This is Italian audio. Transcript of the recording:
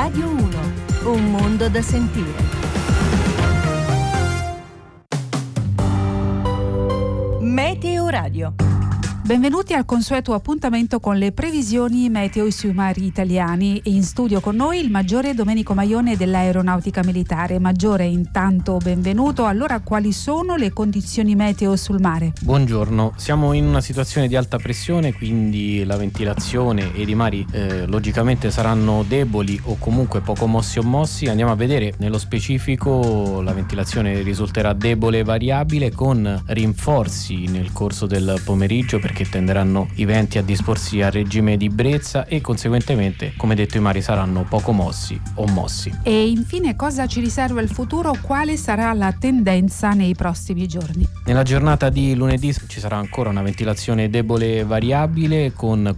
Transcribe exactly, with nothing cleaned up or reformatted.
Radio uno, un mondo da sentire. Meteo Radio. Benvenuti al consueto appuntamento con le previsioni meteo sui mari italiani. In studio con noi il Maggiore Domenico Maione dell'Aeronautica Militare. Maggiore, intanto benvenuto. Allora, quali sono le condizioni meteo sul mare? Buongiorno, siamo in una situazione di alta pressione, quindi la ventilazione ed i mari eh, logicamente saranno deboli o comunque poco mossi o mossi. Andiamo a vedere nello specifico. La ventilazione risulterà debole e variabile, con rinforzi nel corso del pomeriggio, perché tenderanno i venti a disporsi a regime di brezza e conseguentemente, come detto, i mari saranno poco mossi o mossi. E infine, cosa ci riserva il futuro? Quale sarà la tendenza nei prossimi giorni? Nella giornata di lunedì ci sarà ancora una ventilazione debole e variabile, con